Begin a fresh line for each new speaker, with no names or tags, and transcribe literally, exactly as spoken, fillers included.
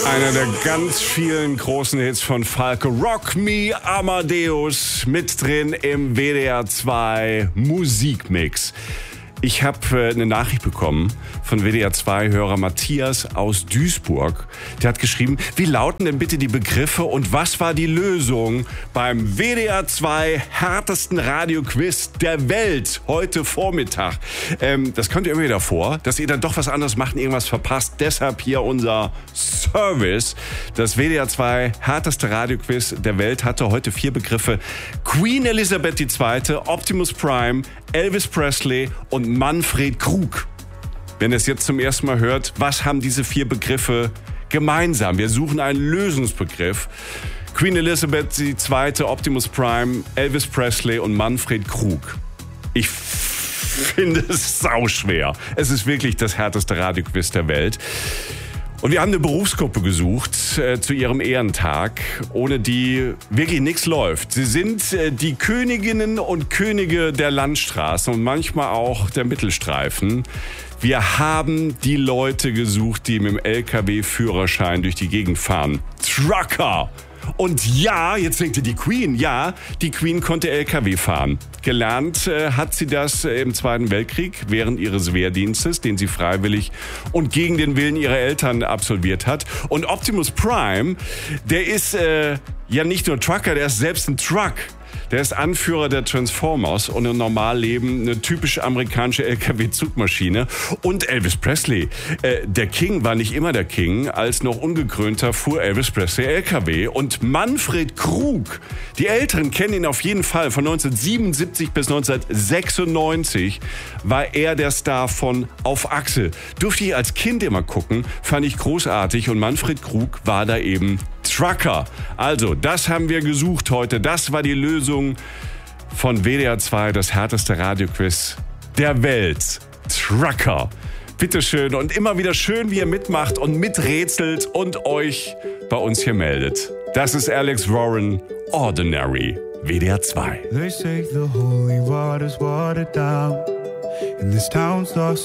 Einer der ganz vielen großen Hits von Falke. Rock Me Amadeus, mit drin im W D R zwei Musikmix. Ich habe äh, eine Nachricht bekommen von W D R zwei-Hörer Matthias aus Duisburg. Der hat geschrieben, wie lauten denn bitte die Begriffe und was war die Lösung beim W D R zwei härtesten Radioquiz der Welt heute Vormittag? Ähm, das kommt ihr immer wieder vor, dass ihr dann doch was anderes macht und irgendwas verpasst. Deshalb hier unser Service. Das W D R zwei härteste Radioquiz der Welt hatte heute vier Begriffe. Queen Elizabeth die Zweite, Optimus Prime, Elvis Presley und Manfred Krug. Wenn ihr es jetzt zum ersten Mal hört, was haben diese vier Begriffe gemeinsam? Wir suchen einen Lösungsbegriff. Queen Elizabeth die Zweite, Optimus Prime, Elvis Presley und Manfred Krug. Ich finde es sauschwer. Es ist wirklich das härteste Radioquiz der Welt. Und wir haben eine Berufsgruppe gesucht äh, zu ihrem Ehrentag, ohne die wirklich nichts läuft. Sie sind äh, die Königinnen und Könige der Landstraße und manchmal auch der Mittelstreifen. Wir haben die Leute gesucht, die mit dem L K W-Führerschein durch die Gegend fahren. Trucker! Und ja, jetzt denkt ihr die Queen, ja, die Queen konnte L K W fahren. Gelernt äh, hat sie das äh, im Zweiten Weltkrieg während ihres Wehrdienstes, den sie freiwillig und gegen den Willen ihrer Eltern absolviert hat. Und Optimus Prime, der ist äh, ja nicht nur Trucker, der ist selbst ein Truck. Der ist Anführer der Transformers und im Normalleben eine typisch amerikanische L K W-Zugmaschine. Und Elvis Presley, äh, der King war nicht immer der King. Als noch ungekrönter fuhr Elvis Presley L K W. Und Manfred Krug, die Älteren kennen ihn auf jeden Fall. Von neunzehnhundertsiebenundsiebzig bis neunzehnhundertsechsundneunzig war er der Star von Auf Achse. Durfte ich als Kind immer gucken, fand ich großartig. Und Manfred Krug war da eben Trucker. Also, das haben wir gesucht heute. Das war die Lösung von W D R zwei, das härteste Radioquiz der Welt. Trucker. Bitteschön und immer wieder schön, wie ihr mitmacht und miträtselt und euch bei uns hier meldet. Das ist Alex Warren, Ordinary, W D R zwei.
They say the holy water's watered down and this town's lost